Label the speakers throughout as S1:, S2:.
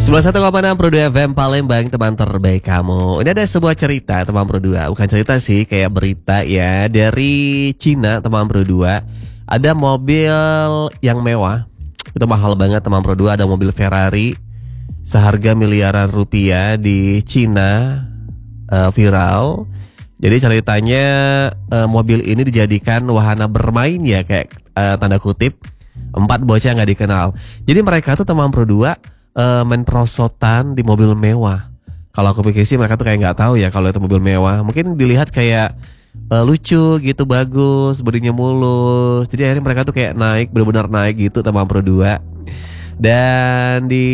S1: 91,6 Pro 2 FM Palembang, teman terbaik kamu. Ini ada sebuah cerita teman Pro 2. Bukan cerita sih, kayak berita ya. Dari Cina teman Pro 2. Ada mobil yang mewah. Itu mahal banget teman Pro 2. Ada mobil Ferrari seharga miliaran rupiah di Cina, viral. Jadi ceritanya mobil ini dijadikan wahana bermain ya, kayak tanda kutip 4 bocah nggak dikenal. Jadi mereka tuh teman Pro 2 main perosotan di mobil mewah. Kalau aku pikir sih mereka tuh kayak nggak tahu ya kalau itu mobil mewah. Mungkin dilihat kayak lucu gitu, bagus, bodinya mulus. Jadi akhirnya mereka tuh kayak naik, benar-benar naik gitu teman Pro 2. Dan di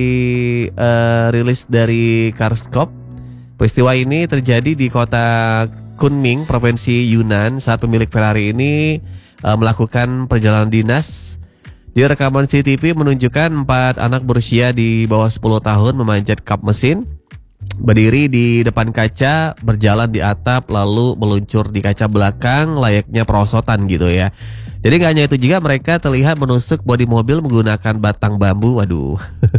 S1: rilis dari Carscope, peristiwa ini terjadi di kota Kunming, provinsi Yunnan, saat pemilik Ferrari ini melakukan perjalanan dinas. Di rekaman CCTV menunjukkan 4 anak berusia di bawah 10 tahun memanjat kap mesin, berdiri di depan kaca, berjalan di atap, lalu meluncur di kaca belakang layaknya perosotan gitu ya. Jadi gak hanya itu juga, mereka terlihat menusuk bodi mobil menggunakan batang bambu. Waduh.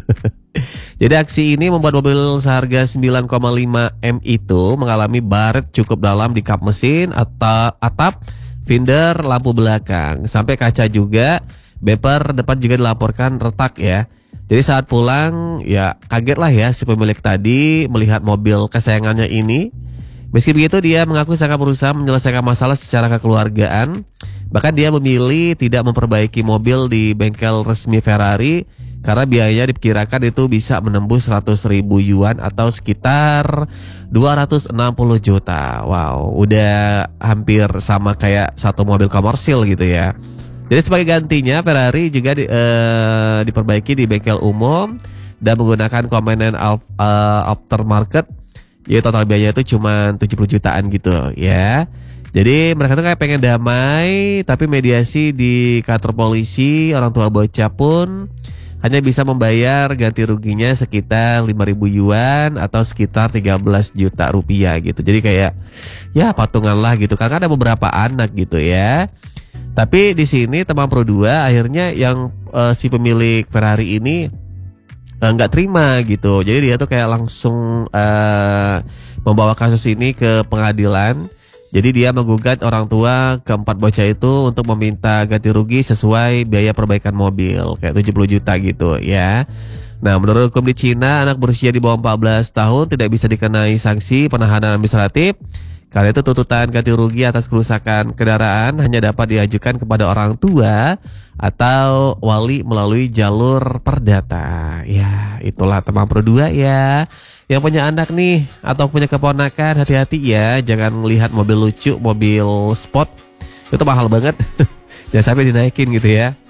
S1: Jadi aksi ini membuat mobil seharga 9,5 M itu mengalami baret cukup dalam di kap mesin, atap, fender, lampu belakang, sampai kaca juga. Bumper depan juga dilaporkan retak ya. Jadi saat pulang ya kaget lah ya si pemilik tadi melihat mobil kesayangannya ini. Meski begitu dia mengaku sangat berusaha menyelesaikan masalah secara kekeluargaan. Bahkan dia memilih tidak memperbaiki mobil di bengkel resmi Ferrari karena biayanya diperkirakan itu bisa menembus 100.000 yuan atau sekitar 260 juta. Wow, udah hampir sama kayak satu mobil komersil gitu ya. Jadi sebagai gantinya Ferrari juga diperbaiki di bengkel umum dan menggunakan komponen aftermarket. Ya total biayanya itu cuma 70 jutaan gitu ya. Jadi mereka tuh kayak pengen damai, tapi mediasi di kantor polisi, orang tua bocah pun hanya bisa membayar ganti ruginya sekitar 5.000 yuan atau sekitar 13 juta rupiah gitu. Jadi kayak ya patungan lah gitu. Karena ada beberapa anak gitu ya. Tapi di sini teman Pro 2 akhirnya yang si pemilik Ferrari ini nggak terima gitu. Jadi dia tuh kayak langsung membawa kasus ini ke pengadilan. Jadi dia menggugat orang tua keempat bocah itu untuk meminta ganti rugi sesuai biaya perbaikan mobil, kayak 70 juta gitu ya. Nah, menurut hukum di Cina, anak berusia di bawah 14 tahun tidak bisa dikenai sanksi penahanan administratif. Karena itu tuntutan ganti rugi atas kerusakan kendaraan hanya dapat diajukan kepada orang tua atau wali melalui jalur perdata. Ya, itulah teman Pro 2 ya. Yang punya anak nih atau punya keponakan, hati-hati ya. Jangan melihat mobil lucu, mobil sport. Itu mahal banget. Jangan sampai dinaikin gitu ya.